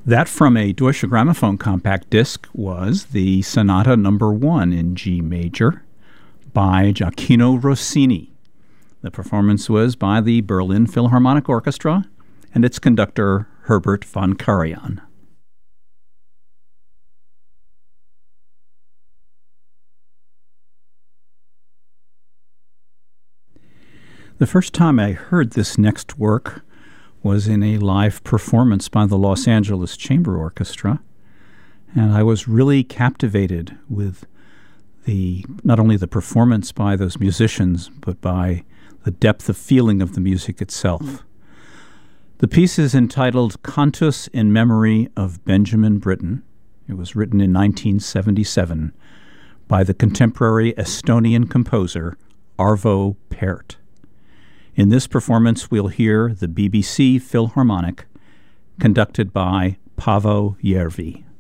That from a Deutsche Grammophon compact disc was the Sonata Number 1 in G major by Gioacchino Rossini. The performance was by the Berlin Philharmonic Orchestra and its conductor Herbert von Karajan. The first time I heard this next work was in a live performance by the Los Angeles Chamber Orchestra, and I was really captivated with not only the performance by those musicians, but by the depth of feeling of the music itself. The piece is entitled Cantus in Memory of Benjamin Britten. It was written in 1977 by the contemporary Estonian composer Arvo Pärt. In this performance, we'll hear the BBC Philharmonic, conducted by Paavo Järvi.